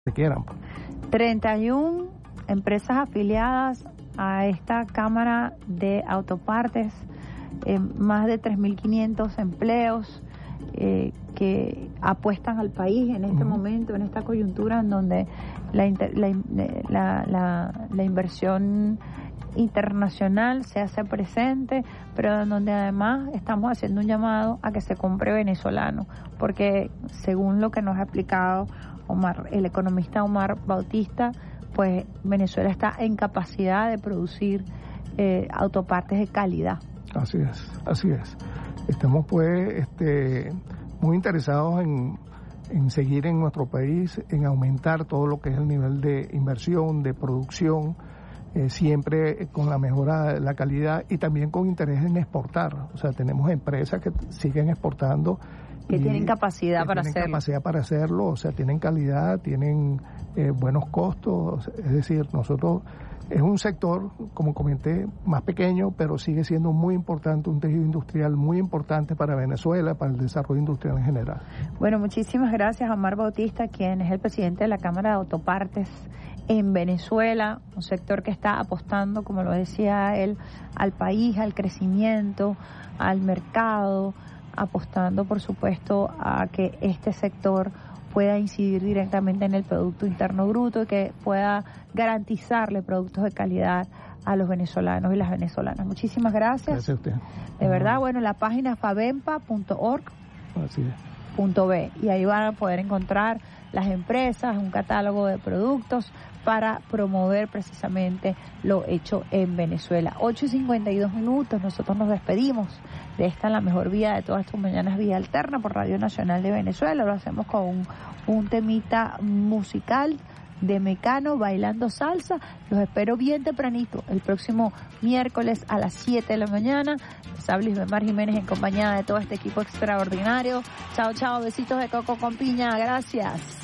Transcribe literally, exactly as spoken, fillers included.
que quieran. treinta y una empresas afiliadas a esta Cámara de Autopartes, eh, más de tres mil quinientos empleos eh, que apuestan al país en este uh-huh. momento, en esta coyuntura en donde la, inter, la, la, la, la inversión internacional se hace presente, pero en donde además estamos haciendo un llamado a que se compre venezolano, porque según lo que nos ha explicado Omar, el economista Omar Bautista, pues Venezuela está en capacidad de producir eh, autopartes de calidad. Así es, así es. Estamos pues este, muy interesados en, en seguir en nuestro país, en aumentar todo lo que es el nivel de inversión, de producción, eh, siempre con la mejora de la calidad y también con interés en exportar. O sea, tenemos empresas que siguen exportando. Que tienen capacidad que para tienen hacerlo. capacidad para hacerlo, o sea, tienen calidad, tienen eh, buenos costos, es decir, nosotros, es un sector, como comenté, más pequeño, pero sigue siendo muy importante, un tejido industrial muy importante para Venezuela, para el desarrollo industrial en general. Bueno, muchísimas gracias a Omar Bautista, quien es el presidente de la Cámara de Autopartes en Venezuela, un sector que está apostando, como lo decía él, al país, al crecimiento, al mercado, apostando, por supuesto, a que este sector pueda incidir directamente en el Producto Interno Bruto y que pueda garantizarle productos de calidad a los venezolanos y las venezolanas. Muchísimas gracias. Gracias a usted. De verdad, bueno, la página favempa punto org punto be y ahí van a poder encontrar las empresas, un catálogo de productos para promover precisamente lo hecho en Venezuela. ocho y cincuenta y dos minutos, nosotros nos despedimos de esta La Mejor Vía de todas tus mañanas, Vía Alterna por Radio Nacional de Venezuela. Lo hacemos con un, un temita musical de Mecano, bailando salsa. Los espero bien tempranito, el próximo miércoles a las siete de la mañana. Les habla Isbemar Jiménez en compañía de todo este equipo extraordinario. Chao, chao, besitos de coco con piña, gracias.